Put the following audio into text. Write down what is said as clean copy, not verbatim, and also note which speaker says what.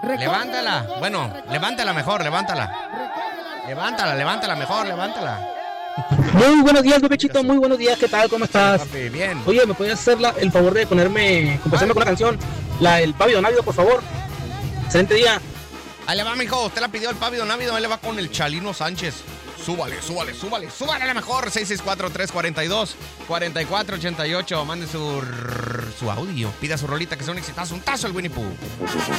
Speaker 1: Levántala. Bueno, levántala mejor, levántala. Levántala mejor, levántala.
Speaker 2: Muy buenos días, Bebechito, muy buenos días, ¿qué tal? ¿Cómo estás?
Speaker 1: Papi, bien.
Speaker 2: Oye, ¿me puedes hacer el favor de complacerme con una canción? El Pávido Návido, por favor. Excelente día.
Speaker 1: Ahí le va, mijo, usted la pidió el Pávido Návido, ahí le va con el Chalino Sánchez. Súbale a la mejor. 664-342-4488. Mande su audio, pida su rolita, que sea un exitazo, un tazo el Winnie Pooh.